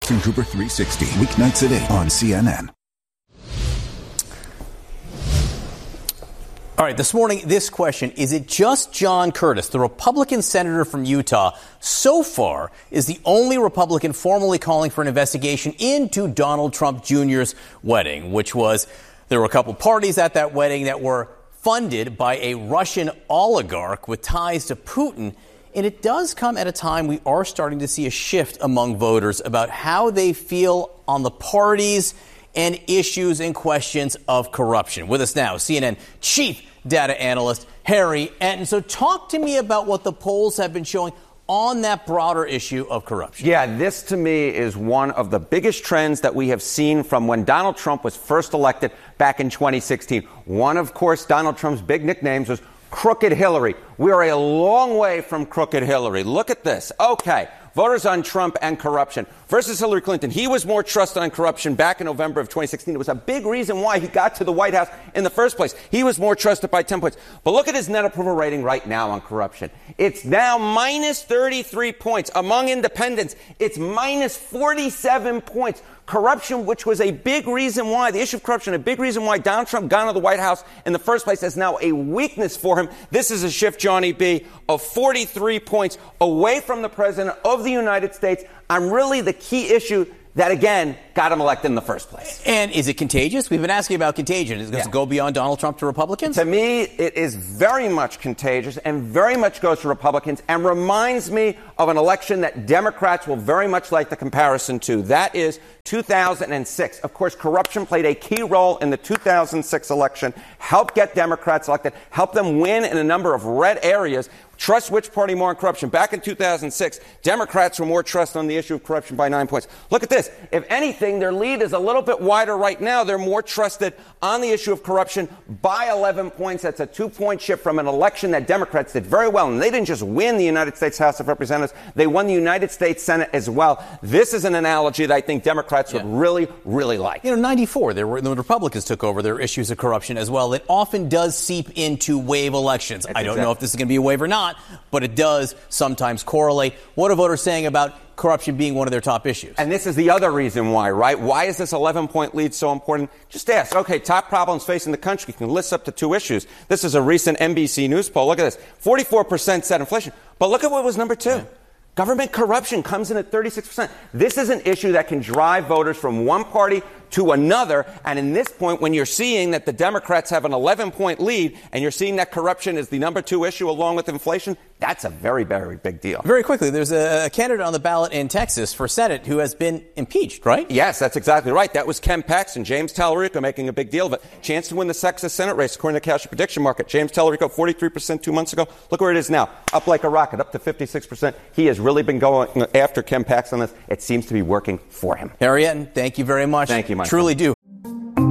Anderson Cooper 360, weeknights at 8 on CNN. All right, this morning, this question, is it just John Curtis, the Republican senator from Utah, so far is the only Republican formally calling for an investigation into Donald Trump Jr.'s wedding, which was, there were a couple parties at that wedding that were funded by a Russian oligarch with ties to Putin. And it does come at a time we are starting to see a shift among voters about how they feel on the parties and issues and questions of corruption. With us now, CNN chief data analyst Harry Enten. So talk to me about what the polls have been showing on that broader issue of corruption. Yeah, this to me is one of the biggest trends that we have seen from when Donald Trump was first elected back in 2016. One, of course, Donald Trump's big nicknames was Crooked Hillary. We are a long way from Crooked Hillary. Look at this. Okay. Voters on Trump and corruption versus Hillary Clinton. He was more trusted on corruption back in November of 2016. It was a big reason why he got to the White House in the first place. He was more trusted by 10 points. But look at his net approval rating right now on corruption. It's now minus 33 points. Among independents, it's minus 47 points. Corruption, which was a big reason why, the issue of corruption, a big reason why Donald Trump got into the White House in the first place, is now a weakness for him. This is a shift, Johnny B., of 43 points away from the president of the United States on really the key issue that, again, got him elected in the first place. And is it contagious? We've been asking about contagion. Does it go beyond Donald Trump to Republicans? To me, it is very much contagious and very much goes to Republicans and reminds me of an election that Democrats will very much like the comparison to. That is 2006. Of course, corruption played a key role in the 2006 election, helped get Democrats elected, helped them win in a number of red areas. Trust which party more on corruption? Back in 2006, Democrats were more trusted on the issue of corruption by 9 points. Look at this. If anything, their lead is a little bit wider right now. They're more trusted on the issue of corruption by 11 points. That's a 2-point shift from an election that Democrats did very well. And they didn't just win the United States House of Representatives. They won the United States Senate as well. This is an analogy that I think Democrats would really, really like. You know, 94, the Republicans took over. There were issues of corruption as well. It often does seep into wave elections. I don't know if this is going to be a wave or not, but it does sometimes correlate. What are voters saying about corruption being one of their top issues? And this is the other reason why, right? Why is this 11-point lead so important? Just ask, okay, top problems facing the country. You can list up to 2 issues. This is a recent NBC News poll. Look at this. 44% said inflation. But look at what was number 2. Yeah. Government corruption comes in at 36%. This is an issue that can drive voters from one party to another. And in this point, when you're seeing that the Democrats have an 11-point lead and you're seeing that corruption is the number 2 issue along with inflation, that's a very, very big deal. Very quickly, there's a candidate on the ballot in Texas for Senate who has been impeached, right? Yes, that's exactly right. That was Ken Paxton. James Tallarico making a big deal of it. Chance to win the Texas Senate race, according to Cash Prediction Market. James Tallarico, 43% 2 months ago. Look where it is now. Up like a rocket, up to 56%. He has really been going after Ken Paxton on this. It seems to be working for him. Harry Enten, thank you very much. Thank you, Mike. Truly do